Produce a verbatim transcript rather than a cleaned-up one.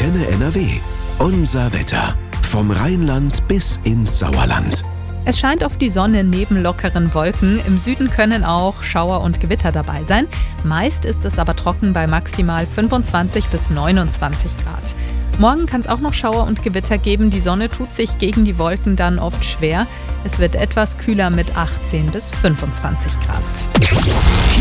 Antenne N R W. Unser Wetter. Vom Rheinland bis ins Sauerland. Es scheint auf die Sonne neben lockeren Wolken. Im Süden können auch Schauer und Gewitter dabei sein. Meist ist es aber trocken bei maximal fünfundzwanzig bis neunundzwanzig Grad. Morgen kann es auch noch Schauer und Gewitter geben. Die Sonne tut sich gegen die Wolken dann oft schwer. Es wird etwas kühler mit achtzehn bis fünfundzwanzig Grad.